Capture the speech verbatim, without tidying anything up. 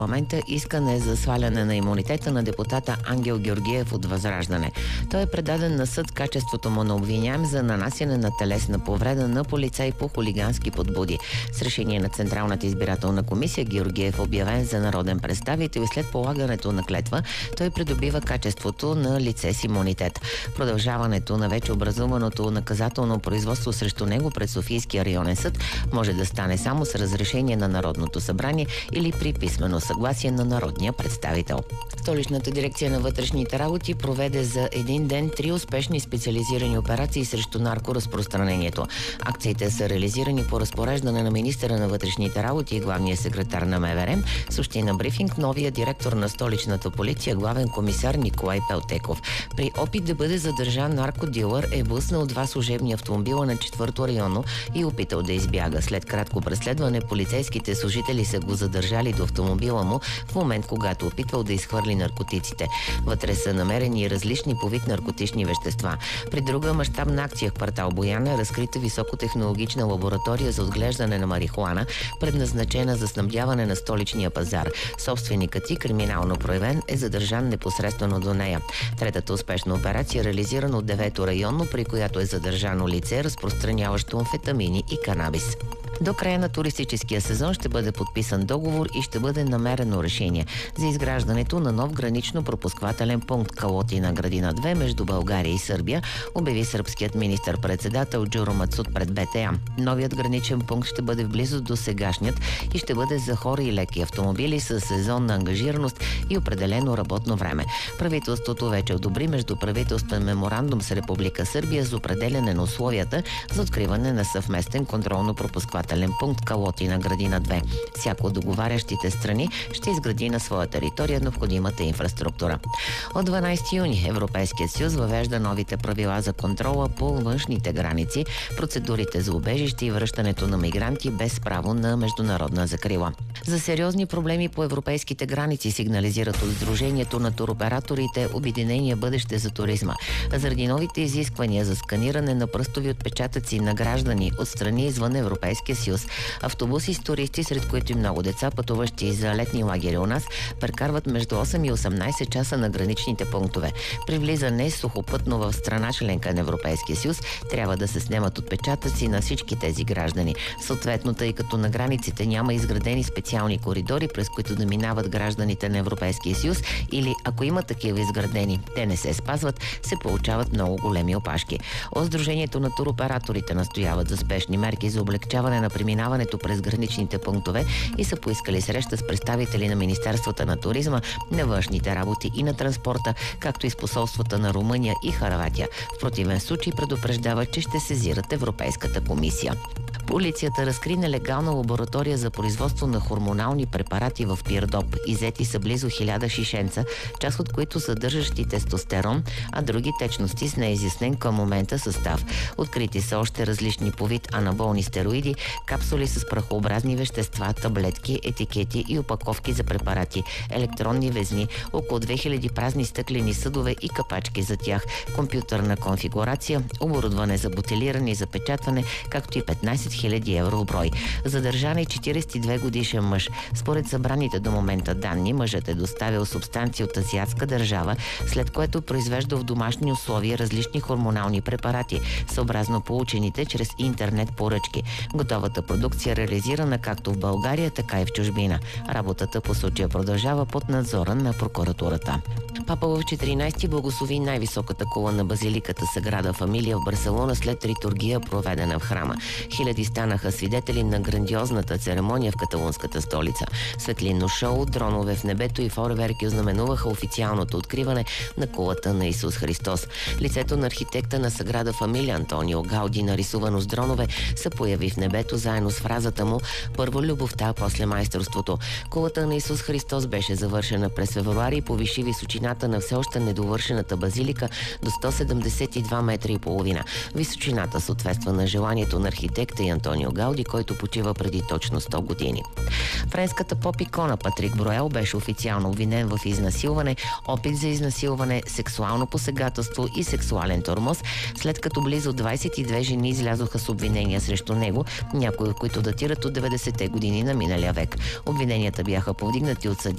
парламента искане за сваляне на имунитета на депутата Ангел Георгиев от Възраждане. Той е предаден на съд качеството му на обвиняем за нанасяне на телесна повреда на полицай по хулигански подбуди. С решение на Централната избирателна комисия Георгиев е обявен за народен представител и след полагането на клетва той придобива качеството на лице с имунитет. Продължаването на вече образуваното наказателно производство срещу него пред Софийския районен съд може да стане само с разрешение на Народното събрание или при писмено съгласие на народния представител. Столичната дирекция на вътрешните работи проведе за един ден три успешни специализирани операции срещу наркоразпространението. Акциите са реализирани по разпореждане на министъра на вътрешните работи и главния секретар на МВР, съобщи на брифинг новия директор на столичната полиция, главен комисар Николай Пелтеков. При опит да бъде задържан наркодилър е блъснал два служебни автомобила на четвърто районно и опитал да избяга. След кратко преследване полицейските служители са го задържали до автомобила му в момент, когато опитвал да изхвърли наркотиците. Вътре са намерени различни по вид наркотични вещества. При друга мащабна акция в квартал Бояна е разкрита високотехнологична лаборатория за отглеждане на марихуана, предназначена за снабдяване на столичния пазар. Собственикът и криминално проявен е задържан непосредствено до нея. Третата успешна операция е реализирана от девето районно, при която е задържано лице, разпространяващо амфетамини и канабис. До края на туристическия сезон ще бъде подписан договор и ще бъде намерено решение за изграждането на нов гранично-пропусквателен пункт Калотина градина две между България и Сърбия, обяви сръбският министър-председател Джуро Мацут пред БТА. Новият граничен пункт ще бъде в близост до сегашният и ще бъде за хора и леки автомобили с сезонна ангажираност и определено работно време. Правителството вече одобри междуправителствен меморандум с Република Сърбия за определяне на условията за откриване на съвместен контролно-пропусквателен пункт Калотина градина две. Всяко от договарящите страни ще изгради на своя територия необходимата инфраструктура. От дванадесети юни Европейският съюз въвежда новите правила за контрола по външните граници, процедурите за убежище и връщането на мигранти без право на международна закрила. За сериозни проблеми по европейските граници сигнализират от Сдружението на туроператорите Обединение бъдеще за туризма. Заради новите изисквания за сканиране на пръстови отпечатъци на граждани от страни извън Европейския съюз, автобуси с туристи, сред които и много деца, пътуващи за летни лагери у нас, прекарват между осем и осемнадесет часа на граничните пунктове. При влизане сухопътно в страна членка на Европейския съюз трябва да се снемат отпечатъци на всички тези граждани. Съответно, тъй като на границите няма изградени специални коридори, през които да минават гражданите на Европейския съюз, или ако има такива изградени, те не се спазват, се получават много големи опашки. От Сдружението на туроператорите настояват за спешни мерки за облегчаване на преминаването през граничните пунктове и са поискали среща с представители на Министерствата на туризма, на външните работи и на транспорта, както и с посолствата на Румъния и Хърватия. В противен случай предупреждават, че ще сезират Европейската комисия. Полицията разкри нелегална лаборатория за производство на хормонални препарати в Пирдоп. Иззети са близо хиляда шишенца, част от които съдържащи тестостерон, а други течности с неизяснен към момента състав. Открити са още различни по вид анаболни стероиди, капсули с прахообразни вещества, таблетки, етикети и опаковки за препарати, електронни везни, около две хиляди празни стъклени съдове и капачки за тях, компютърна конфигурация, оборудване за бутилиране и запечатване, както и петнадесет хиляди евро в брой. Задържан е четиридесет и две годишен мъж. Според събраните до момента данни, мъжът е доставил субстанции от азиатска държава, след което произвежда в домашни условия различни хормонални препарати, съобразно получените чрез интернет поръчки. Готовата продукция е реализирана както в България, така и в чужбина. Работата по случая продължава под надзора на прокуратурата. Папа в четиринадесети благослови най-високата кула на базиликата Саграда Фамилия в Барселона след литургия, проведена в храма. Хиляди станаха свидетели на грандиозната церемония в каталунската столица. Светлинно шоу, дронове в небето и фойерверки ознаменуваха официалното откриване на кулата на Исус Христос. Лицето на архитекта на Саграда Фамилия Антонио Гауди, нарисувано с дронове, се появи в небето заедно с фразата му «Първо любовта, после майсторството». Кулата на Исус Христос беше завършена през февруари и повиши височината на все още недовършената базилика до сто седемдесет и два метра и половина. Височината съответства на желанието на архитекта и Антонио Гауди, който почива преди точно сто години. Френската поп-икона Патрик Броел беше официално обвинен в изнасилване, опит за изнасилване, сексуално посегателство и сексуален тормоз, след като близо двадесет и две жени излязоха с обвинения срещу него, някои от които датират от деветдесетте години на миналия век. Обвиненията бяха повдигнати от съдия